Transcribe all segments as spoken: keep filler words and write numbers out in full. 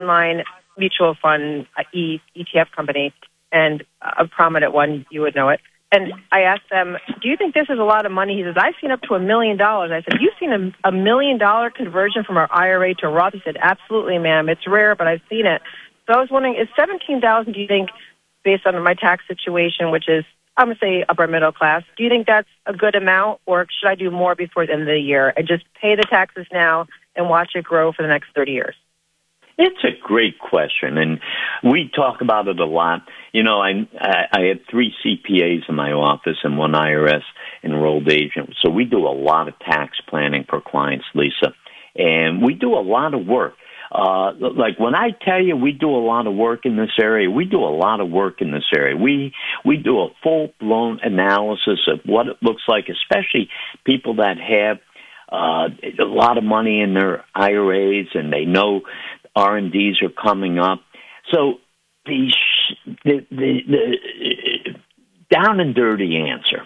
online mutual fund uh, e- ETF company, and a prominent one, you would know it. And I asked them, do you think this is a lot of money? He says, I've seen up to a million dollars. I said, you've seen a, a million dollar conversion from our I R A to Roth? He said, absolutely, ma'am. It's rare, but I've seen it. So I was wondering, is seventeen thousand dollars, do you think, based on my tax situation, which is, I'm going to say upper middle class, do you think that's a good amount, or should I do more before the end of the year and just pay the taxes now and watch it grow for the next thirty years? It's a great question, and we talk about it a lot. You know, I I have three C P As in my office and one I R S enrolled agent, so we do a lot of tax planning for clients, Lisa, and we do a lot of work. Uh, like when I tell you we do a lot of work in this area, we do a lot of work in this area. We we do a full-blown analysis of what it looks like, especially people that have uh, a lot of money in their I R As and they know R and Ds are coming up. So the, the, the, the down and dirty answer,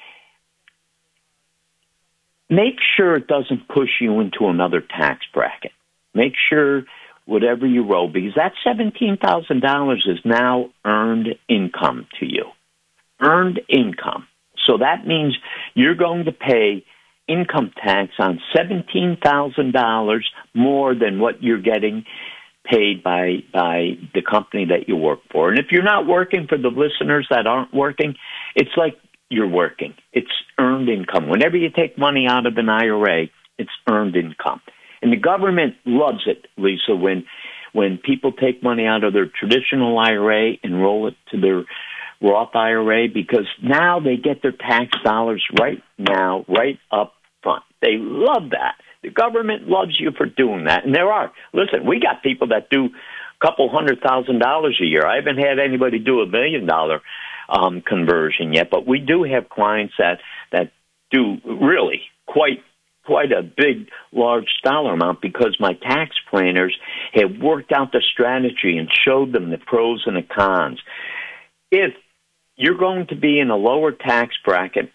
make sure it doesn't push you into another tax bracket. Make sure whatever you roll, because that seventeen thousand dollars is now earned income to you. Earned income. So that means you're going to pay income tax on seventeen thousand dollars more than what you're getting paid by by the company that you work for. And if you're not working, for the listeners that aren't working, it's like you're working. It's earned income. Whenever you take money out of an I R A, it's earned income. And the government loves it, Lisa, when when people take money out of their traditional I R A and roll it to their Roth I R A, because now they get their tax dollars right now, right up front. They love that. The government loves you for doing that. And there are. Listen, we got people that do a couple hundred thousand dollars a year. I haven't had anybody do a million dollar um, conversion yet, but we do have clients that, that do really quite quite a big, large dollar amount, because my tax planners have worked out the strategy and showed them the pros and the cons. If you're going to be in a lower tax bracket,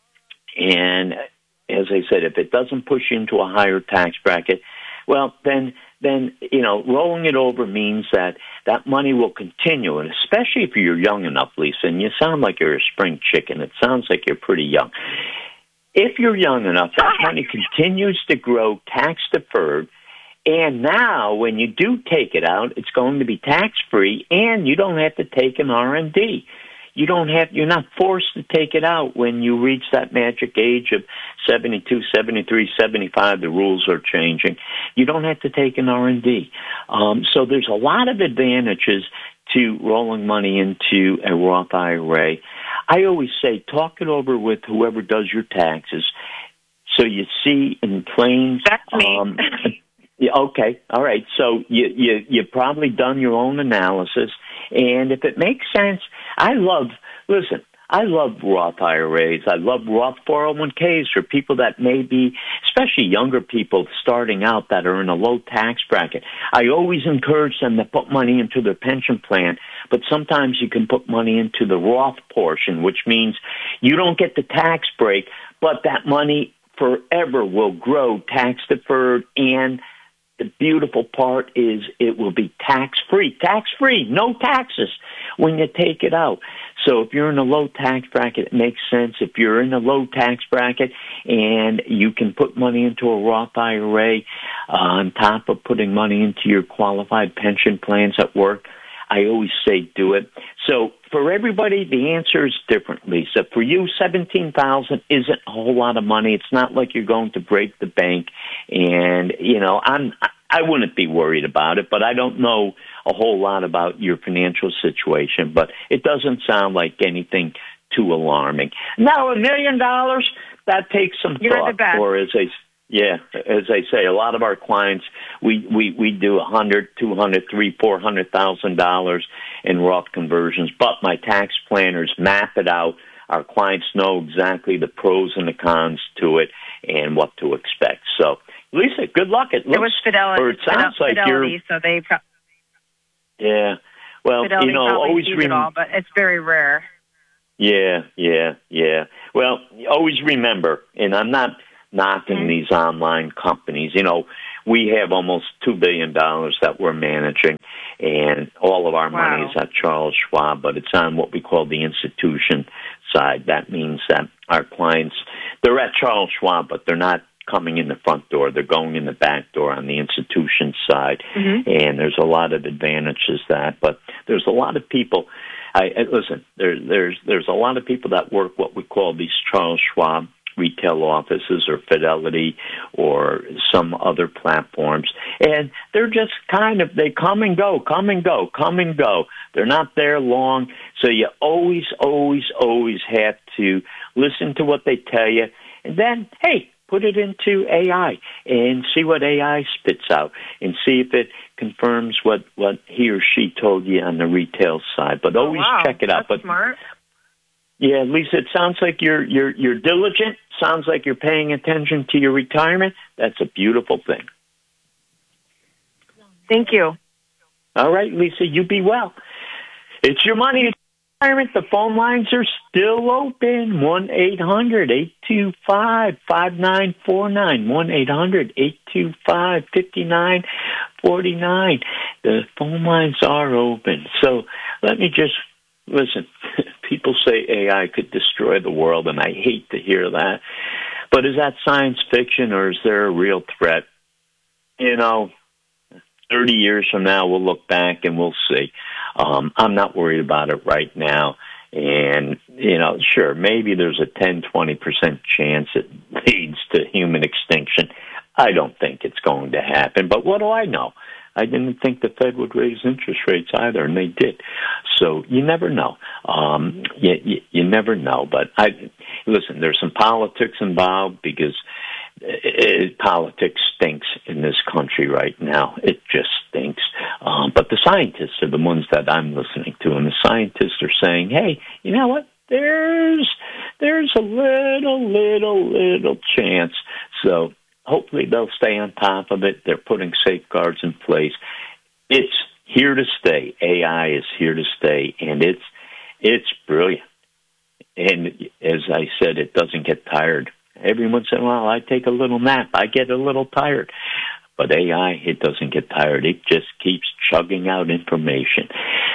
and as I said, if it doesn't push you into a higher tax bracket, well, then, then you know, rolling it over means that that money will continue, and especially if you're young enough, Lisa, and you sound like you're a spring chicken. It sounds like you're pretty young. If you're young enough, that money continues to grow tax-deferred, and now when you do take it out, it's going to be tax-free, and you don't have to take an R and D. You don't have, you're not forced to take it out when you reach that magic age of seventy-two, seventy-three, seventy-five. The rules are changing. You don't have to take an R and D. Um, so there's a lot of advantages to rolling money into a Roth I R A. I always say, talk it over with whoever does your taxes, so you see in plain. That's me. Um, yeah, okay, all right. So you you you've probably done your own analysis, and if it makes sense, I love. Listen, I love Roth I R As. I love Roth four oh one Ks for people that may be, especially younger people starting out that are in a low tax bracket. I always encourage them to put money into their pension plan, but sometimes you can put money into the Roth portion, which means you don't get the tax break, but that money forever will grow tax-deferred, and the beautiful part is it will be tax-free. Tax-free, no taxes when you take it out. So if you're in a low tax bracket, it makes sense. If you're in a low tax bracket and you can put money into a Roth I R A uh, on top of putting money into your qualified pension plans at work, I always say do it. So for everybody, the answer is different, Lisa. For you, seventeen thousand dollars isn't a whole lot of money. It's not like you're going to break the bank. And, you know, I'm, I wouldn't be worried about it, but I don't know a whole lot about your financial situation. But it doesn't sound like anything too alarming. Now, a million dollars, that takes some You're thought. the best. Or as I Yeah, as I say, a lot of our clients, we, we, we do a hundred, two hundred, three, four hundred thousand dollars in Roth conversions. But my tax planners map it out. Our clients know exactly the pros and the cons to it and what to expect. So, Lisa, good luck. It, looks, it was Fidelity. Or it sounds Fidelity, like you're. So they. Pro- yeah. Well, Fidelity you know, probably always sees rem- it all, but it's very rare. Yeah, yeah, yeah. Well, always remember, and I'm not knocking mm-hmm. these online companies. You know, we have almost two billion dollars that we're managing, and all of our Wow. money is at Charles Schwab, but it's on what we call the institution side. That means that our clients, they're at Charles Schwab, but they're not coming in the front door. They're going in the back door on the institution side, Mm-hmm. and there's a lot of advantages that. But there's a lot of people. I, I listen. There, there's there's a lot of people that work what we call these Charles Schwab retail offices or Fidelity or some other platforms, and they're just kind of they come and go, come and go, come and go. They're not there long, so you always, always, always have to listen to what they tell you, and then hey. Put it into A I and see what A I spits out and see if it confirms what, what he or she told you on the retail side. But always oh, wow. check it out. That's but smart. Yeah, Lisa, it sounds like you're you're you're diligent. Sounds like you're paying attention to your retirement. That's a beautiful thing. Thank you. All right, Lisa, you be well. It's your money. The phone lines are still open. one eight hundred eight two five five nine four nine. one eight hundred eight two five five nine four nine. The phone lines are open. So let me just, listen, people say A I could destroy the world, and I hate to hear that. But is that science fiction, or is there a real threat? You know, thirty years from now, we'll look back and we'll see. Um, I'm not worried about it right now. And, you know, sure, maybe there's a ten, twenty percent chance it leads to human extinction. I don't think it's going to happen. But what do I know? I didn't think the Fed would raise interest rates either, and they did. So you never know. Um, you, you, you never know. But I listen, there's some politics involved because it, politics stinks in this country right now. It just stinks. Um, but the scientists are the ones that I'm listening to, and the scientists are saying, hey, you know what? There's there's a little, little, little chance. So hopefully they'll stay on top of it. They're putting safeguards in place. It's here to stay. A I is here to stay, and it's it's brilliant. And as I said, it doesn't get tired. Every once in a while, I take a little nap. I get a little tired. But A I, it doesn't get tired. It just keeps chugging out information.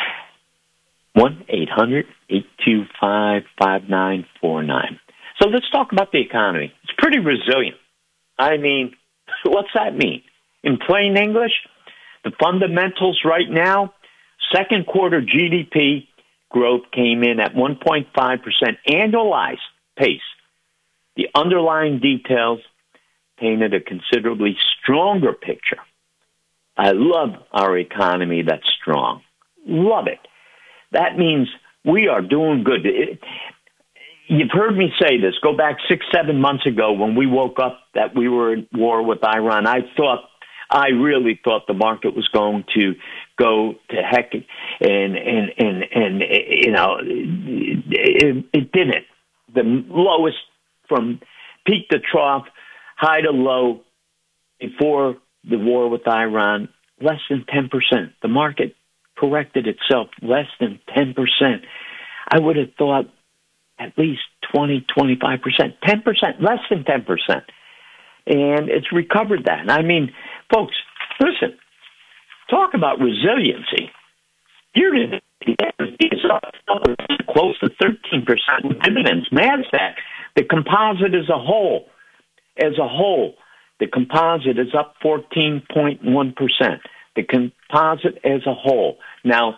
one eight hundred eight two five five nine four nine. So let's talk about the economy. It's pretty resilient. I mean, what's that mean? In plain English, the fundamentals right now, second quarter G D P growth came in at one point five percent annualized pace. The underlying details painted a considerably stronger picture. I love our economy that's strong. Love it. That means we are doing good. It, you've heard me say this. Go back six, seven months ago when we woke up that we were at war with Iran. I thought, I really thought the market was going to go to heck, and and and and you know, it, it didn't. The lowest from peak to trough, high to low, before the war with Iran, less than ten percent. The market corrected itself less than ten percent. I would have thought at least twenty, twenty-five percent, ten percent, less than ten percent. And it's recovered that. I mean, folks, listen, talk about resiliency. You're in it's up close to thirteen percent with dividends. NASDAQ, the composite as a whole, as a whole, the composite is up fourteen point one percent. The composite as a whole. Now,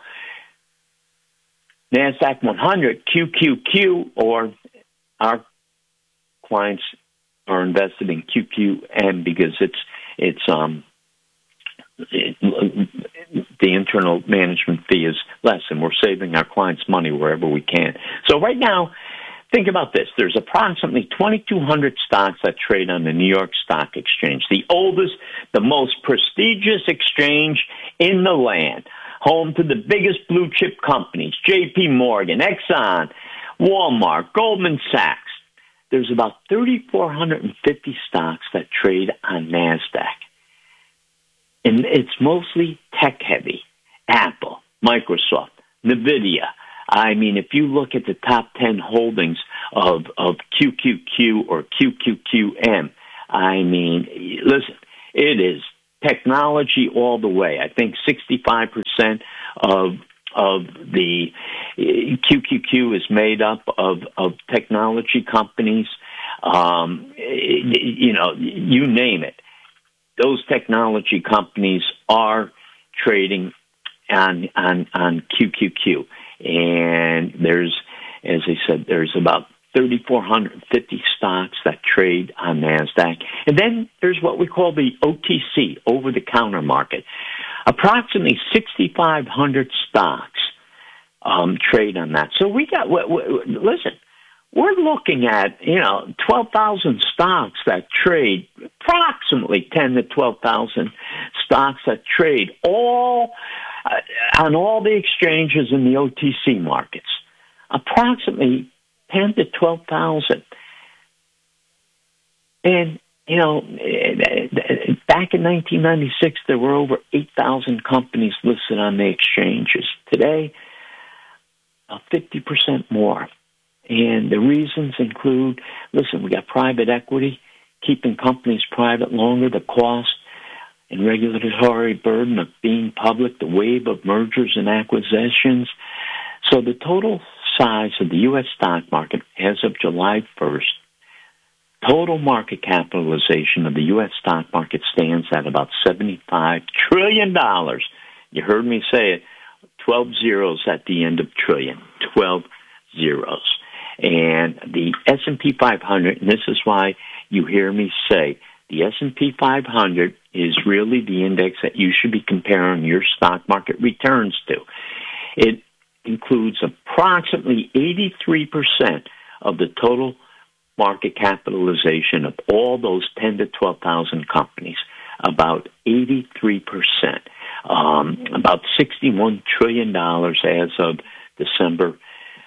NASDAQ one hundred, Q Q Q, or our clients are invested in Q Q M because it's it's um it, the internal management fee is less, and we're saving our clients money wherever we can. So right now, think about this. There's approximately twenty-two hundred stocks that trade on the New York Stock Exchange, the oldest, the most prestigious exchange in the land, home to the biggest blue chip companies, J P Morgan, Exxon, Walmart, Goldman Sachs. There's about three thousand four hundred fifty stocks that trade on NASDAQ. And it's mostly tech-heavy. Apple, Microsoft, NVIDIA. I mean, if you look at the top ten holdings of, of Q Q Q or Q Q Q M, I mean, listen, it is technology all the way. I think sixty-five percent of of the Q Q Q is made up of, of technology companies. Um, you know, you name it. Those technology companies are trading on on on Q Q Q, and there's, as I said, there's about three thousand four hundred fifty stocks that trade on NASDAQ. And then there's what we call the O T C, over-the-counter market. Approximately six thousand five hundred stocks um, trade on that. So we got, w- w- listen, we're looking at, you know, twelve thousand stocks that trade, approximately ten to twelve thousand stocks that trade all uh, on all the exchanges in the O T C markets. Approximately ten to twelve thousand. And, you know, back in nineteen ninety-six, there were over eight thousand companies listed on the exchanges. Today, uh, fifty percent more. And the reasons include, listen, we got private equity, keeping companies private longer, the cost and regulatory burden of being public, the wave of mergers and acquisitions. So the total size of the U S stock market as of July first, total market capitalization of the U S stock market stands at about seventy-five trillion dollars. You heard me say it, twelve zeros at the end of trillion, twelve zeros. And the S and P five hundred, and this is why you hear me say the S and P five hundred is really the index that you should be comparing your stock market returns to. It includes approximately eighty-three percent of the total market capitalization of all those ten to twelve thousand companies, about eighty-three percent, um, about sixty-one trillion dollars as of December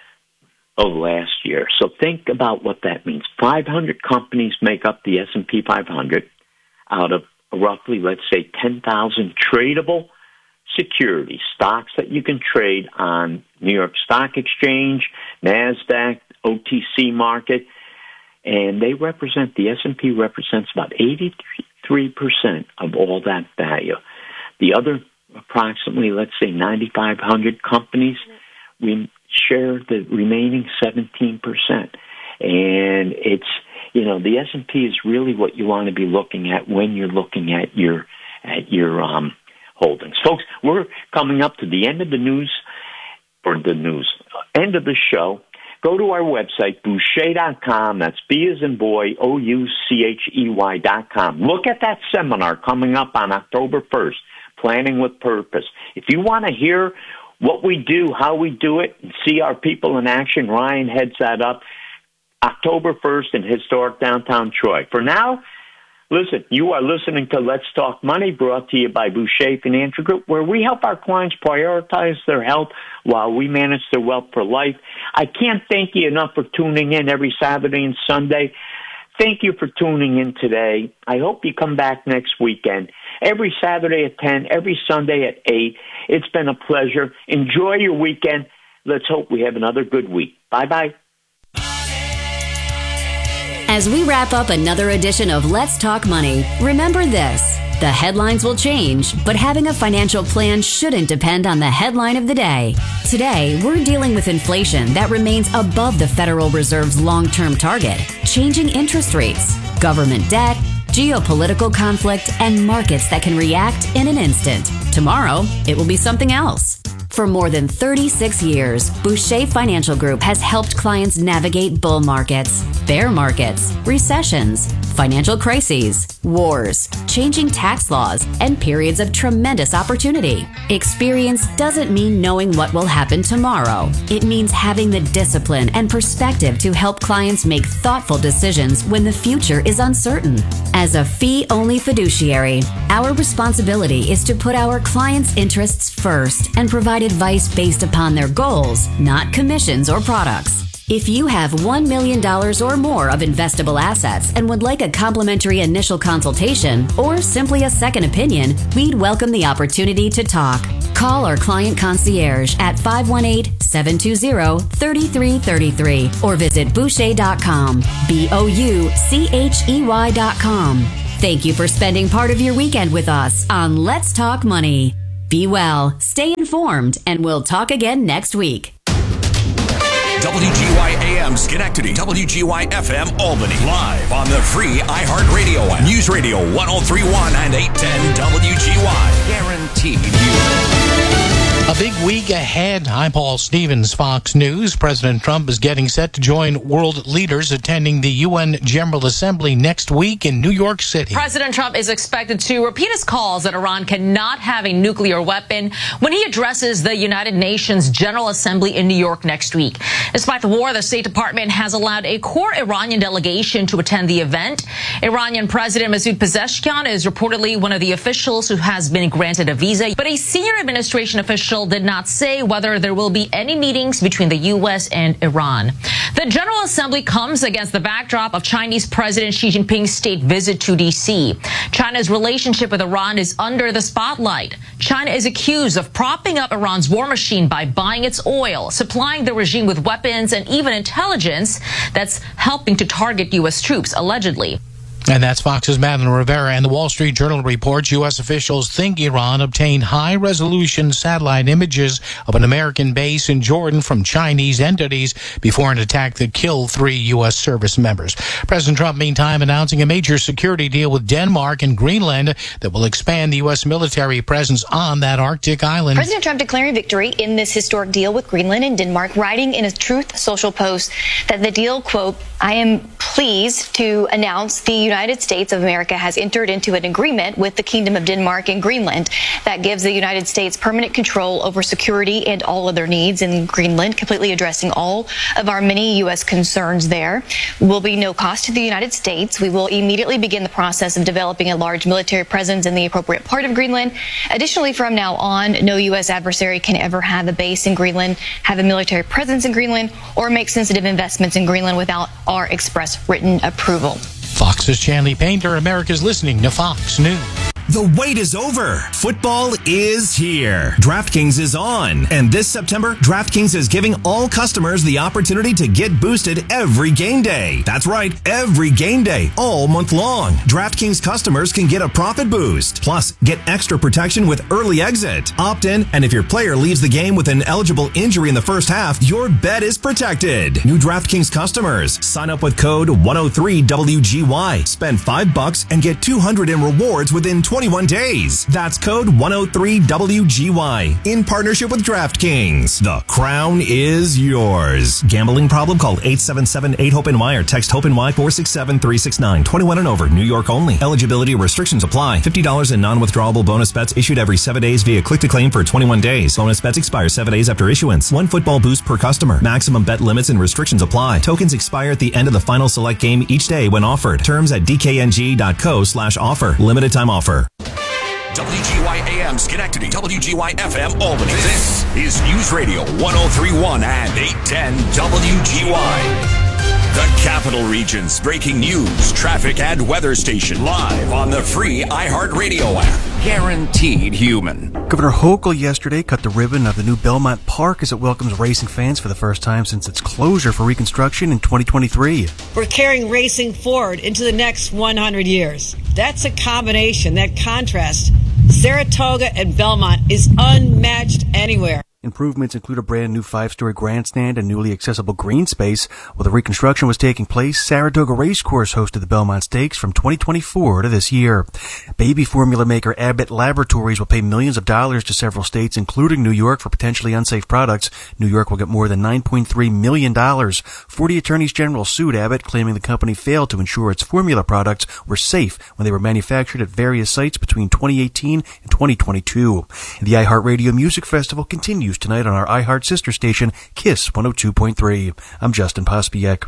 of last year. So think about what that means. five hundred companies make up the S and P five hundred out of roughly, let's say, ten thousand tradable securities, stocks that you can trade on New York Stock Exchange, NASDAQ, O T C market, and they represent, the S and P represents about eighty-three percent of all that value. The other approximately, let's say, nine thousand five hundred companies, we share the remaining seventeen percent. And it's, you know, the S and P is really what you want to be looking at when you're looking at your, at your, um, holdings. Folks, we're coming up to the end of the news, or the news, end of the show. Go to our website, Boucher dot com. That's B as in boy, O U C H E Y dot com. Look at that seminar coming up on October first, Planning with Purpose. If you want to hear what we do, how we do it, and see our people in action, Ryan heads that up October first in historic downtown Troy. For now, listen, you are listening to Let's Talk Money, brought to you by Boucher Financial Group, where we help our clients prioritize their health while we manage their wealth for life. I can't thank you enough for tuning in every Saturday and Sunday. Thank you for tuning in today. I hope you come back next weekend. Every Saturday at ten, every Sunday at eight. It's been a pleasure. Enjoy your weekend. Let's hope we have another good week. Bye-bye. As we wrap up another edition of Let's Talk Money, remember this. The headlines will change, but having a financial plan shouldn't depend on the headline of the day. Today, we're dealing with inflation that remains above the Federal Reserve's long-term target, changing interest rates, government debt, geopolitical conflict, and markets that can react in an instant. Tomorrow, it will be something else. For more than thirty-six years, Boucher Financial Group has helped clients navigate bull markets, bear markets, recessions, financial crises, wars, changing tax laws, and periods of tremendous opportunity. Experience doesn't mean knowing what will happen tomorrow. It means having the discipline and perspective to help clients make thoughtful decisions when the future is uncertain. As a fee-only fiduciary, our responsibility is to put our clients' interests first and provide advice based upon their goals, not commissions or products. If you have one million dollars or more of investable assets and would like a complimentary initial consultation or simply a second opinion, we'd welcome the opportunity to talk. Call our client concierge at five one eight, seven two zero, three three three three or visit Boucher dot com, B O U C H E Y dot com. Thank you for spending part of your weekend with us on Let's Talk Money. Be well, stay informed, and we'll talk again next week. W G Y A M Schenectady, W G Y F M Albany, live on the free iHeartRadio app. News Radio one oh three point one and eight ten W G Y. Guaranteed you. A big week ahead. I'm Paul Stevens, Fox News. President Trump is getting set to join world leaders attending the U N General Assembly next week in New York City. President Trump is expected to repeat his calls that Iran cannot have a nuclear weapon when he addresses the United Nations General Assembly in New York next week. Despite the war, the State Department has allowed a core Iranian delegation to attend the event. Iranian President Masoud Pezeshkian is reportedly one of the officials who has been granted a visa, but a senior administration official did not say whether there will be any meetings between the U S and Iran. The General Assembly comes against the backdrop of Chinese President Xi Jinping's state visit to D C. China's relationship with Iran is under the spotlight. China is accused of propping up Iran's war machine by buying its oil, supplying the regime with weapons, and even intelligence that's helping to target U S troops, allegedly. And that's Fox's Madeline Rivera. And the Wall Street Journal reports U S officials think Iran obtained high-resolution satellite images of an American base in Jordan from Chinese entities before an attack that killed three U S service members. President Trump, meantime, announcing a major security deal with Denmark and Greenland that will expand the U S military presence on that Arctic island. President Trump declaring victory in this historic deal with Greenland and Denmark, writing in a Truth Social post that the deal, quote, "I am pleased to announce the United States of America has entered into an agreement with the Kingdom of Denmark and Greenland that gives the United States permanent control over security and all other needs in Greenland, completely addressing all of our many U S concerns there. Will be no cost to the United States. We will immediately begin the process of developing a large military presence in the appropriate part of Greenland. Additionally, from now on, no U S adversary can ever have a base in Greenland, have a military presence in Greenland, or make sensitive investments in Greenland without our express written approval." Fox's Chanley Painter, America's listening to Fox News. The wait is over. Football is here. DraftKings is on. And this September, DraftKings is giving all customers the opportunity to get boosted every game day. That's right, every game day, all month long. DraftKings customers can get a profit boost. Plus, get extra protection with early exit. Opt in, and if your player leaves the game with an eligible injury in the first half, your bet is protected. New DraftKings customers, sign up with code one oh three W G Y. Spend five bucks and get two hundred in rewards within twenty-one days. That's code one oh three W G Y in partnership with DraftKings. The crown is yours. Gambling problem? Call eight seven seven eight hope N Y or text HOPE-NY four six seven three six nine. twenty-one and over. New York only. Eligibility restrictions apply. fifty dollars in non-withdrawable bonus bets issued every seven days via click-to-claim for twenty-one days. Bonus bets expire seven days after issuance. One football boost per customer. Maximum bet limits and restrictions apply. Tokens expire at the end of the final select game each day when offered. Terms at dkng.co slash offer. Limited time offer. W G Y A M Schenectady, W G Y F M Albany. This is News Radio one oh three point one and eight ten W G Y. The Capital Region's breaking news, traffic, and weather station live on the free iHeartRadio app. Guaranteed human. Governor Hochul yesterday cut the ribbon of the new Belmont Park as it welcomes racing fans for the first time since its closure for reconstruction in twenty twenty-three. We're carrying racing forward into the next one hundred years. That's a combination, that contrast. Saratoga and Belmont is unmatched anywhere. Improvements include a brand new five-story grandstand and newly accessible green space. While the reconstruction was taking place, Saratoga Racecourse hosted the Belmont Stakes from twenty twenty-four to this year. Baby formula maker Abbott Laboratories will pay millions of dollars to several states, including New York, for potentially unsafe products. New York will get more than nine point three million dollars. Forty attorneys general sued Abbott, claiming the company failed to ensure its formula products were safe when they were manufactured at various sites between twenty eighteen and twenty twenty-two. The iHeartRadio Music Festival continues tonight on our iHeart sister station, KISS one oh two point three. I'm Justin Pospiek.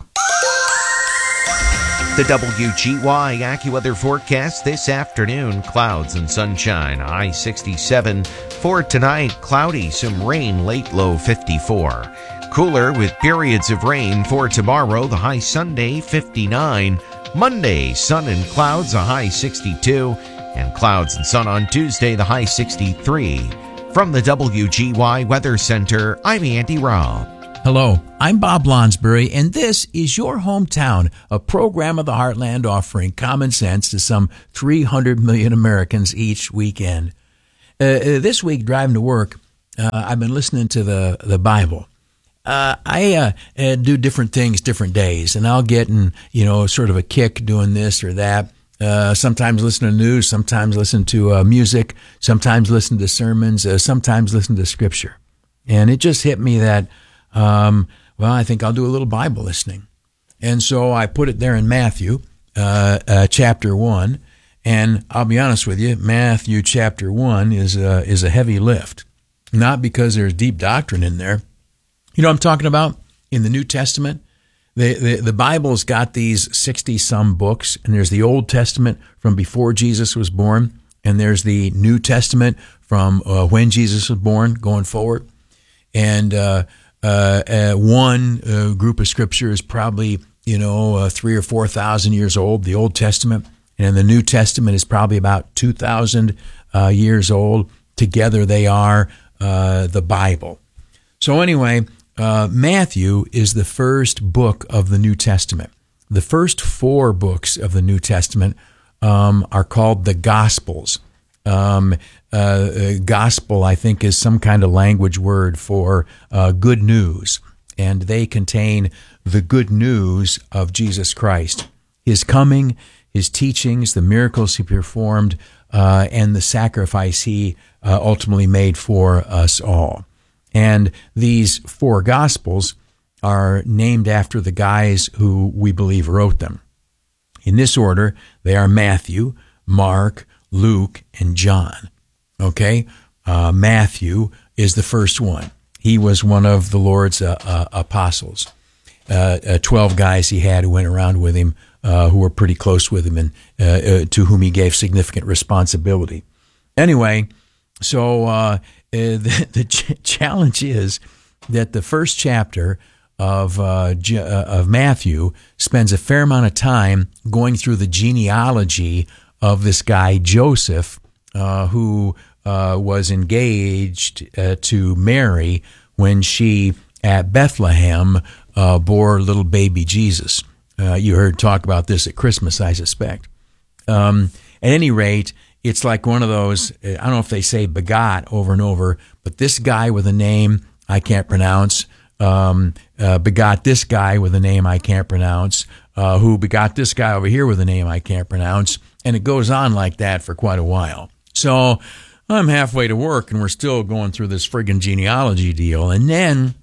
The W G Y AccuWeather forecast this afternoon, clouds and sunshine, high sixty-seven. For tonight, cloudy, some rain, late low fifty-four. Cooler with periods of rain for tomorrow, the high Sunday fifty-nine. Monday, sun and clouds, a high sixty-two. And clouds and sun on Tuesday, the high sixty-three. From the W G Y Weather Center, I'm Andy Robb. Hello, I'm Bob Lonsbury, and this is Your Hometown, a program of the Heartland offering common sense to some three hundred million Americans each weekend. Uh, uh, this week, driving to work, uh, I've been listening to the, the Bible. Uh, I uh, uh, do different things different days, and I'll get in, you know, sort of a kick doing this or that. Uh, sometimes listen to news, sometimes listen to uh, music, sometimes listen to sermons, uh, sometimes listen to scripture. And it just hit me that Um, well, I think I'll do a little Bible listening. And so I put it there in Matthew, uh, uh, chapter one. And I'll be honest with you, Matthew chapter one is a, is a heavy lift. Not because there's deep doctrine in there. You know what I'm talking about? In the New Testament, the, the, the Bible's got these sixty-some books, and there's the Old Testament from before Jesus was born, and there's the New Testament from uh, when Jesus was born going forward. And uh Uh, uh, one uh, group of scripture is probably, you know, uh, three or four thousand years old, the Old Testament, and the New Testament is probably about two thousand uh, years old. Together they are uh, the Bible. So anyway, uh, Matthew is the first book of the New Testament. The first four books of the New Testament um, are called the Gospels. Um, uh, gospel, I think, is some kind of language word for uh, good news, and they contain the good news of Jesus Christ, his coming, his teachings, the miracles he performed, uh, and the sacrifice he uh, ultimately made for us all. And these four Gospels are named after the guys who we believe wrote them. In this order, they are Matthew, Mark, Luke, and John. Okay? Uh, Matthew is the first one. He was one of the Lord's uh, uh, apostles. Uh, uh, Twelve guys he had who went around with him, uh, who were pretty close with him, and uh, uh, to whom he gave significant responsibility. Anyway, so uh, uh, the, the ch- challenge is that the first chapter of uh, J- uh, of Matthew spends a fair amount of time going through the genealogy of this guy Joseph, uh, who uh, was engaged uh, to Mary when she, at Bethlehem, uh, bore little baby Jesus. Uh, you heard talk about this at Christmas, I suspect. Um, at any rate, it's like one of those, I don't know if they say begot over and over, but this guy with a name I can't pronounce, um, uh, begot this guy with a name I can't pronounce, uh, who begot this guy over here with a name I can't pronounce. And it goes on like that for quite a while. So I'm halfway to work, and we're still going through this friggin' genealogy deal. And then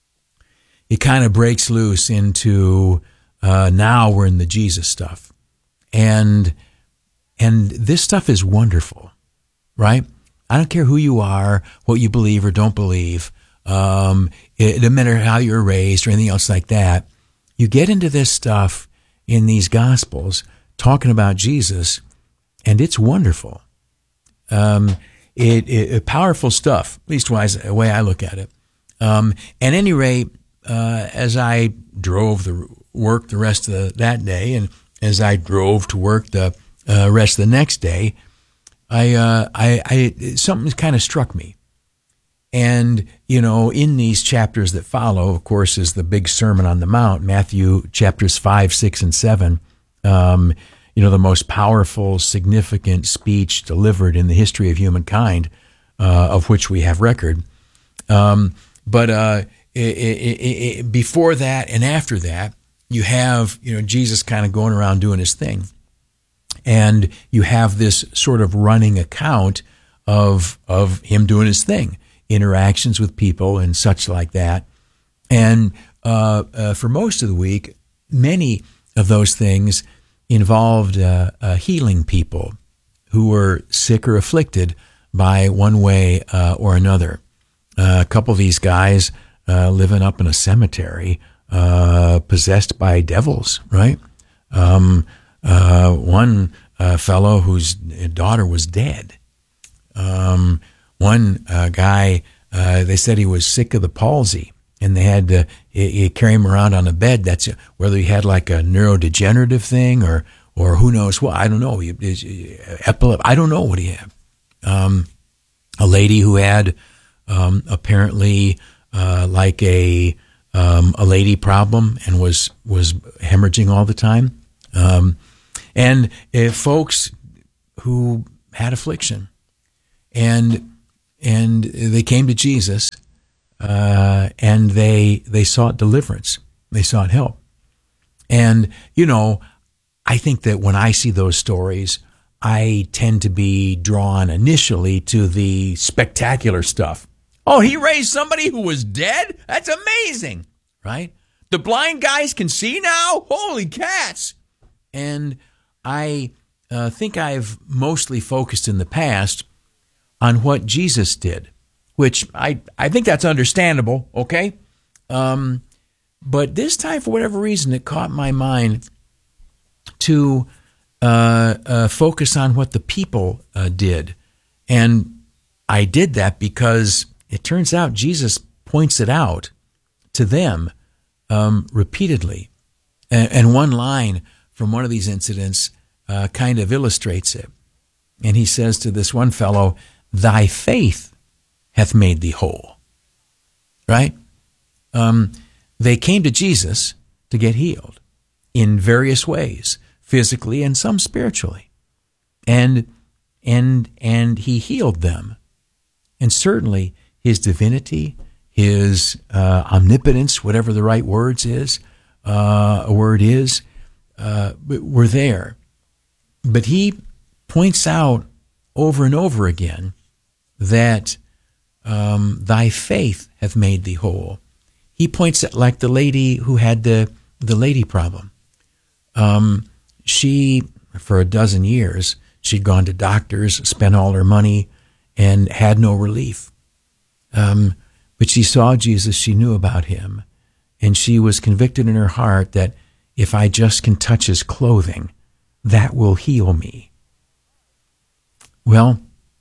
it kind of breaks loose into uh, now we're in the Jesus stuff. And and this stuff is wonderful, right? I don't care who you are, what you believe or don't believe. Um, it doesn't matter how you're raised or anything else like that. You get into this stuff in these Gospels talking about Jesus, and it's wonderful. Um, it, it powerful stuff, at least the way I look at it. Um, at any rate, uh, as I drove the work the rest of the, that day, and as I drove to work the uh, rest of the next day, I, uh, I, I something kind of struck me. And, you know, in these chapters that follow, of course, is the big Sermon on the Mount, Matthew chapters five, six, and seven. Um, you know, the most powerful, significant speech delivered in the history of humankind, uh, of which we have record. Um, but uh, it, it, it, before that and after that, you have, you know, Jesus kind of going around doing his thing. And you have this sort of running account of of him doing his thing, interactions with people and such like that. And uh, uh, for most of the week, many of those things involved uh, uh, healing people who were sick or afflicted by one way uh, or another. Uh, a couple of these guys uh, living up in a cemetery, uh, possessed by devils, right? Um, uh, one uh, fellow whose daughter was dead. Um, one uh, guy, uh, they said he was sick of the palsy, and they had to you, you carry him around on a bed. That's whether he had like a neurodegenerative thing or or who knows what. I don't know. Epilepsy. I don't know what he had. Um, a lady who had um, apparently uh, like a um, a lady problem and was was hemorrhaging all the time, um, and uh, folks who had affliction, and and they came to Jesus, uh, and they they sought deliverance, they sought help, and you know, I think that when I see those stories, I tend to be drawn initially to the spectacular stuff. Oh, he raised somebody who was dead? That's amazing, right? The blind guys can see now? Holy cats! And I uh, think I've mostly focused in the past on what Jesus did, which I, I think that's understandable, okay? Um, but this time, for whatever reason, it caught my mind to uh, uh, focus on what the people uh, did. And I did that because it turns out Jesus points it out to them um, repeatedly. And, and one line from one of these incidents uh, kind of illustrates it. And he says to this one fellow, "Thy faith hath made thee whole." Right? Um, they came to Jesus to get healed in various ways, physically and some spiritually. And and and he healed them. And certainly his divinity, his uh, omnipotence, whatever the right words is, uh, a word is, uh, were there. But he points out over and over again that um, thy faith hath made thee whole. He points at like the lady who had the the lady problem. Um, she, for a dozen years, she'd gone to doctors, spent all her money, and had no relief. Um, but she saw Jesus, she knew about him, and she was convicted in her heart that if I just can touch his clothing, that will heal me. Well,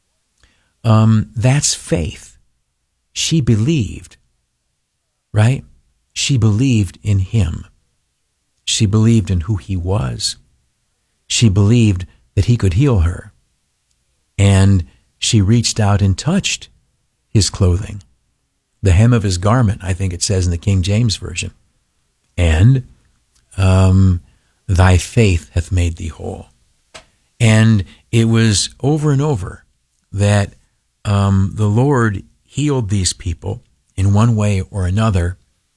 um, that's faith. She believed, right? She believed in him. She believed in who he was. She believed that he could heal her. And she reached out and touched his clothing, the hem of his garment, I think it says in the King James Version. And um, thy faith hath made thee whole. And it was over and over that um, the Lord healed these people in one way or another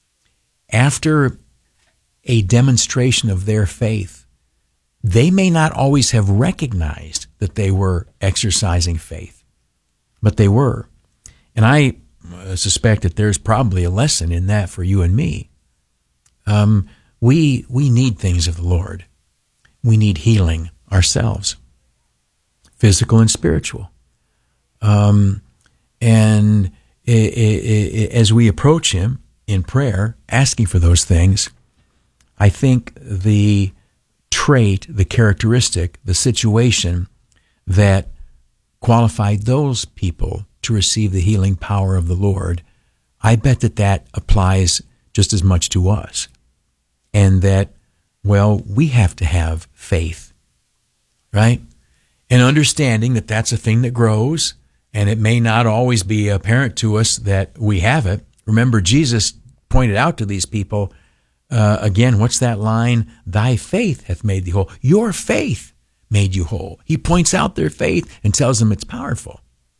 after a demonstration of their faith. They may not always have recognized that they were exercising faith, but they were. And I suspect that there's probably a lesson in that for you and me. Um, we we need things of the Lord. We need healing ourselves, physical and spiritual. Um, and it, it, it, as we approach him in prayer, asking for those things, I think the trait, the characteristic, the situation that qualified those people to receive the healing power of the Lord, I bet that that applies just as much to us. And that, well, we have to have faith, right? And understanding that that's a thing that grows, and it may not always be apparent to us that we have it. Remember, Jesus pointed out to these people, uh, again, what's that line? Thy faith hath made thee whole. Your faith made you whole. He points out their faith and tells them it's powerful.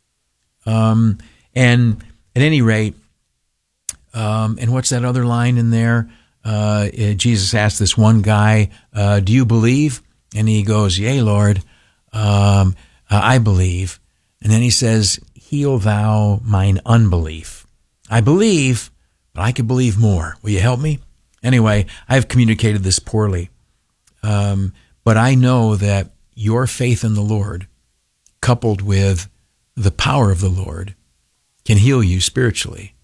Um, and at any rate, um, and what's that other line in there? Uh, Jesus asked this one guy, uh, do you believe? And he goes, yea, Lord, um, uh, I believe. And then he says, heal thou mine unbelief. I believe, but I could believe more. Will you help me? Anyway, I've communicated this poorly. Um, but I know that your faith in the Lord, coupled with the power of the Lord, can heal you spiritually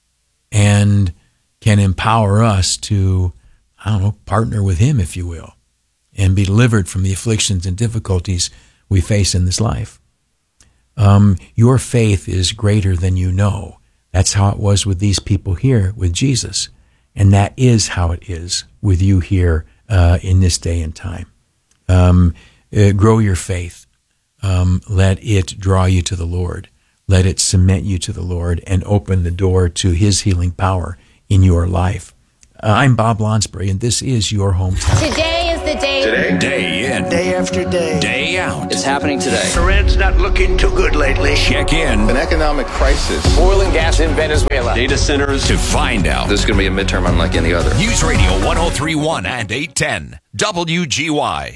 and can empower us to, I don't know, partner with him, if you will, and be delivered from the afflictions and difficulties we face in this life. Um, your faith is greater than you know. That's how it was with these people here with Jesus. And that is how it is with you here uh, in this day and time. Um, uh, grow your faith. Um, let it draw you to the Lord. Let it cement you to the Lord and open the door to his healing power in your life. Uh, I'm Bob Lonsbury, and this is your hometown. Today is the day. Today, day in, day after day, day out. It's happening today. Iran's not looking too good lately. Check in. An economic crisis. Oil and gas in Venezuela. Data centers to find out. This is going to be a midterm unlike any other. News Radio one oh three point one and eight ten W G Y.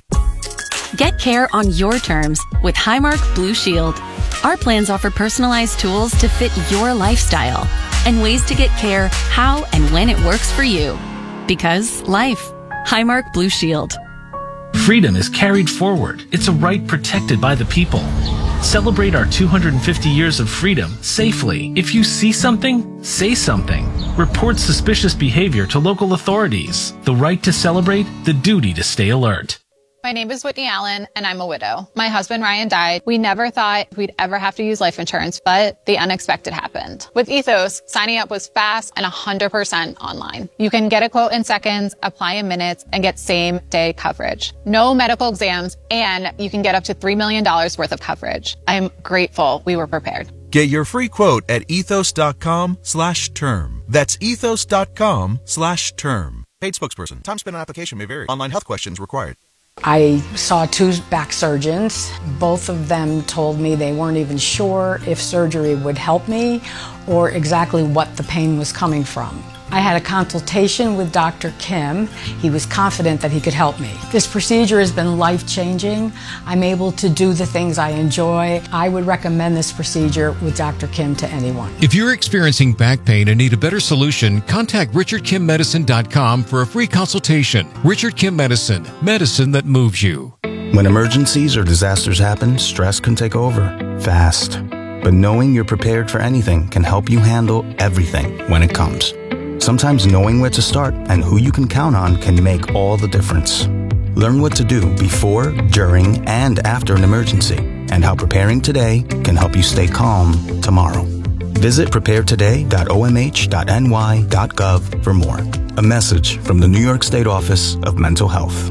Get care on your terms with Highmark Blue Shield. Our plans offer personalized tools to fit your lifestyle and ways to get care how and when it works for you. Because life. Highmark Blue Shield. Freedom is carried forward. It's a right protected by the people. Celebrate our two hundred fifty years of freedom safely. If you see something, say something. Report suspicious behavior to local authorities. The right to celebrate, the duty to stay alert. My name is Whitney Allen, and I'm a widow. My husband, Ryan, died. We never thought we'd ever have to use life insurance, but the unexpected happened. With Ethos, signing up was fast and one hundred percent online. You can get a quote in seconds, apply in minutes, and get same-day coverage. No medical exams, and you can get up to three million dollars worth of coverage. I'm grateful we were prepared. Get your free quote at ethos.com slash term. That's ethos.com slash term. Paid spokesperson. Time spent on application may vary. Online health questions required. I saw two back surgeons. Both of them told me they weren't even sure if surgery would help me or exactly what the pain was coming from. I had a consultation with Doctor Kim. He was confident that he could help me. This procedure has been life-changing. I'm able to do the things I enjoy. I would recommend this procedure with Doctor Kim to anyone. If you're experiencing back pain and need a better solution, contact richard kim medicine dot com for a free consultation. Richard Kim Medicine, medicine that moves you. When emergencies or disasters happen, stress can take over fast. But knowing you're prepared for anything can help you handle everything when it comes. Sometimes knowing where to start and who you can count on can make all the difference. Learn what to do before, during, and after an emergency, and how preparing today can help you stay calm tomorrow. Visit prepare today dot o m h dot n y dot gov for more. A message from the New York State Office of Mental Health.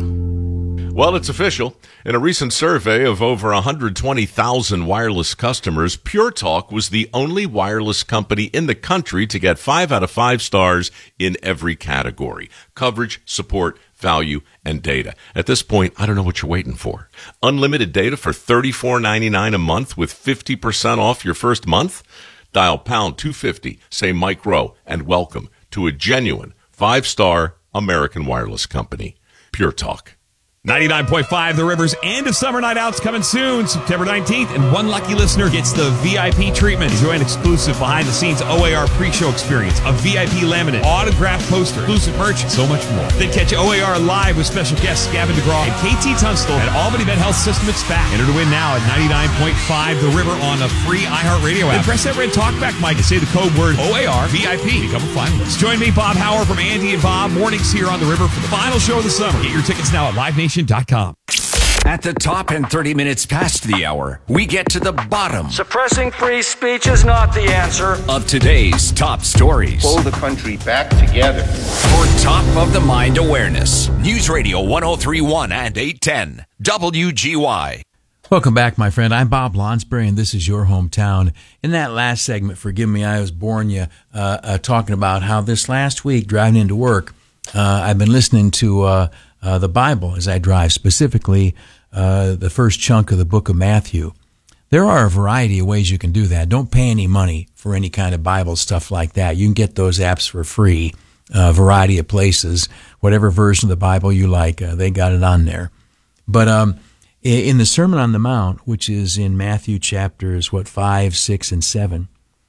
Well, it's official. In a recent survey of over one hundred twenty thousand wireless customers, Pure Talk was the only wireless company in the country to get five out of five stars in every category: coverage, support, value, and data. At this point, I don't know what you're waiting for. Unlimited data for thirty-four ninety-nine a month with fifty percent off your first month? Dial pound two fifty, say Mike Rowe, and welcome to a genuine five-star American wireless company. Pure Talk. ninety-nine point five The River's End of Summer Night Out's coming soon, September nineteenth, and one lucky listener gets the V I P treatment. Enjoy an exclusive behind-the-scenes O A R pre-show experience, a V I P laminate, autographed poster, exclusive merch, and so much more. Then catch O A R live with special guests Gavin DeGraw and K T Tunstall at Albany Med Health System at SPAC. Enter to win now at ninety-nine point five The River on the free iHeartRadio app. Then press that red talkback mic and say the code word O A R V I P. Become a finalist. Join me, Bob Howard, from Andy and Bob, mornings here on The River for the final show of the summer. Get your tickets now at live nation dot com. At the top and thirty minutes past the hour, we get to the bottom Suppressing free speech is not the answer. of today's top stories. Pull the country back together. For top of the mind awareness, News Radio one oh three point one and eight ten W G Y. Welcome back, my friend. I'm Bob Lonsbury, and this is your hometown. In that last segment, forgive me, I was boring you, uh, uh, talking about how this last week, driving into work, uh, I've been listening to uh, uh, the Bible as I drive, specifically uh, the first chunk of the book of Matthew. There are a variety of ways you can do that. Don't pay any money for any kind of Bible stuff like that. You can get those apps for free, a variety of places. Whatever version of the Bible you like, uh, they got it on there. But um, in the Sermon on the Mount, which is in Matthew chapters, what, five, six, and seven,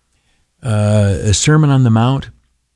uh, a Sermon on the Mount,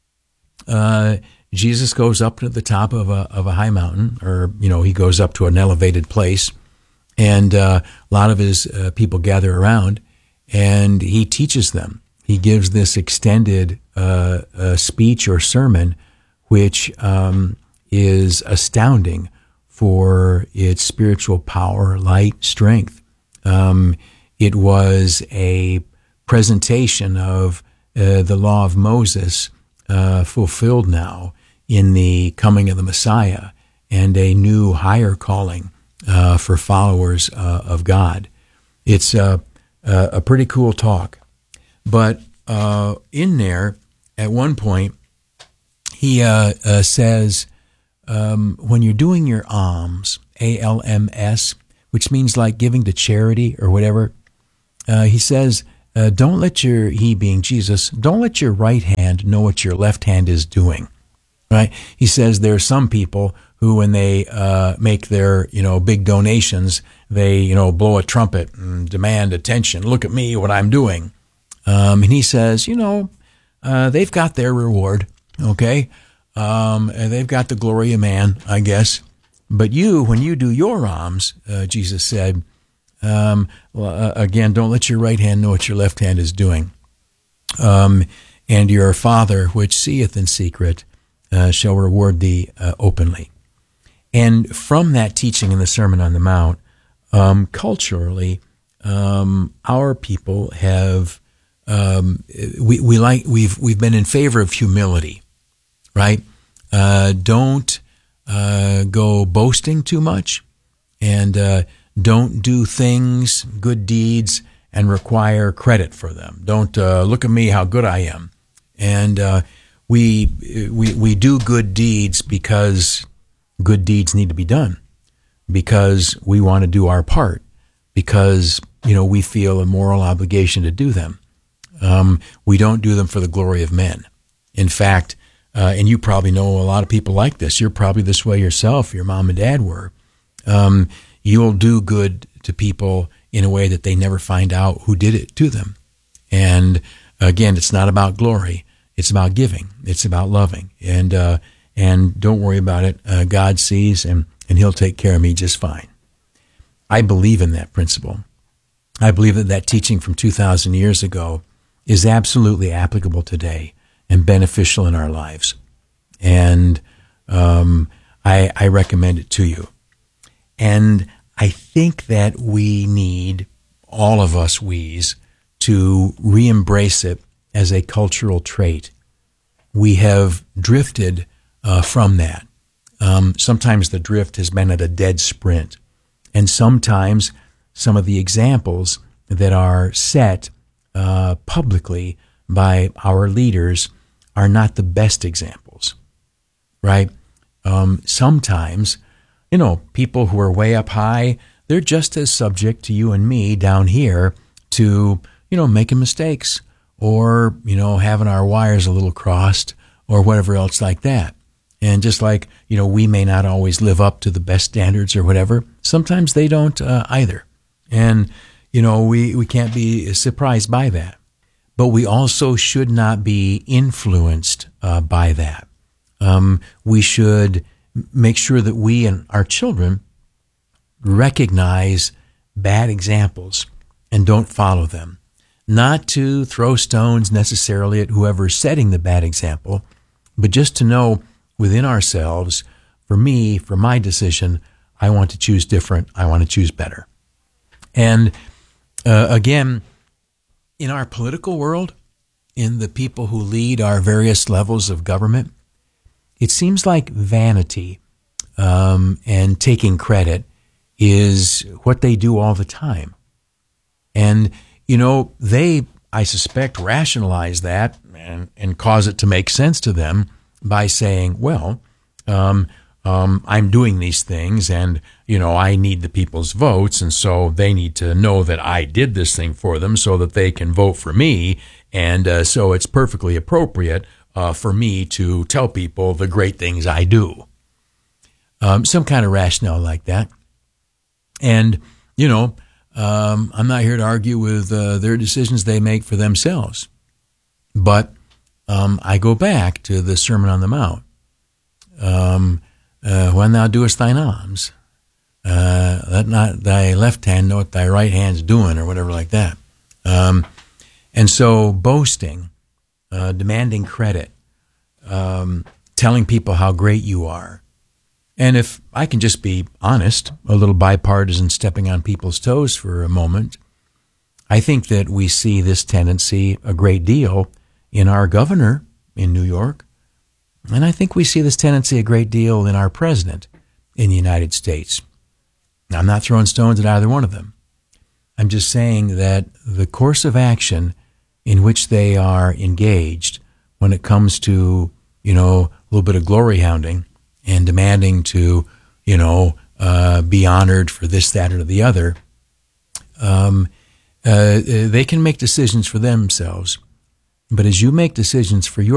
uh, Jesus goes up to the top of a of a high mountain, or, you know, he goes up to an elevated place, and uh, a lot of his uh, people gather around, and he teaches them. He gives this extended uh, uh, speech or sermon, which um, is astounding for its spiritual power, light, strength. Um, it was a presentation of uh, the law of Moses uh, fulfilled now in the coming of the Messiah, and a new higher calling uh, for followers uh, of God. It's uh, uh, a pretty cool talk. But uh, in there, at one point, he uh, uh, says, um, when you're doing your alms, A L M S, which means like giving to charity or whatever, uh, he says, uh, don't let your, he being Jesus, don't let your right hand know what your left hand is doing, right? He says there are some people who, when they uh, make their, you know, big donations, they, you know, blow a trumpet and demand attention. Look at me, what I'm doing. Um, and he says, you know, uh, they've got their reward, okay? Um, and they've got the glory of man, I guess. But you, when you do your alms, uh, Jesus said, um, well, uh, again, don't let your right hand know what your left hand is doing. Um, and your Father, which seeth in secret, uh, shall reward thee uh, openly. And from that teaching in the Sermon on the Mount, um, culturally, um, our people have um, we we like we've we've been in favor of humility, right? Uh, don't uh, go boasting too much, and uh, don't do things, good deeds, and require credit for them. Don't uh, look at me, how good I am. And uh, we we we do good deeds because good deeds need to be done, because we want to do our part, because, you know, we feel a moral obligation to do them. Um, we don't do them for the glory of men. In fact, uh, and you probably know a lot of people like this. You're probably this way yourself. Your mom and dad were. Um, you'll do good to people in a way that they never find out who did it to them. And again, it's not about glory. It's about giving. It's about loving. And, uh, And don't worry about it. Uh, God sees, and, and he'll take care of me just fine. I believe in that principle. I believe that that teaching from two thousand years ago is absolutely applicable today and beneficial in our lives. And um, I, I recommend it to you. And I think that we need, all of us we's, to re-embrace it as a cultural trait. We have drifted Uh, from that. Um, sometimes the drift has been at a dead sprint. And sometimes some of the examples that are set uh, publicly by our leaders are not the best examples, right? Um, sometimes, you know, people who are way up high, they're just as subject to you and me down here to, you know, making mistakes or, you know, having our wires a little crossed or whatever else like that. And just like, you know, we may not always live up to the best standards or whatever, sometimes they don't uh, either. And, you know, we, we can't be surprised by that. But we also should not be influenced uh, by that. Um, we should make sure that we and our children recognize bad examples and don't follow them. Not to throw stones necessarily at whoever's setting the bad example, but just to know within ourselves, for me, for my decision, I want to choose different. I want to choose better. And uh, again, in our political world, in the people who lead our various levels of government, it seems like vanity um, and taking credit is what they do all the time. And, you know, they, I suspect, rationalize that and, and cause it to make sense to them by saying, well, um, um, I'm doing these things and, you know, I need the people's votes, and so they need to know that I did this thing for them so that they can vote for me, and uh, so it's perfectly appropriate uh, for me to tell people the great things I do. Um, some kind of rationale like that. And, you know, um, I'm not here to argue with uh, their decisions they make for themselves, but Um, I go back to the Sermon on the Mount. Um, uh, when thou doest thine alms, uh, let not thy left hand know what thy right hand's doing, or whatever like that. Um, and so boasting, uh, demanding credit, um, telling people how great you are. And if I can just be honest, a little bipartisan, stepping on people's toes for a moment, I think that we see this tendency a great deal in our governor in New York, and I think we see this tendency a great deal in our president in the United States. Now, I'm not throwing stones at either one of them. I'm just saying that the course of action in which they are engaged when it comes to, you know, little bit of glory hounding and demanding to, you know, uh, be honored for this, that, or the other, um, uh, they can make decisions for themselves. But as you make decisions for your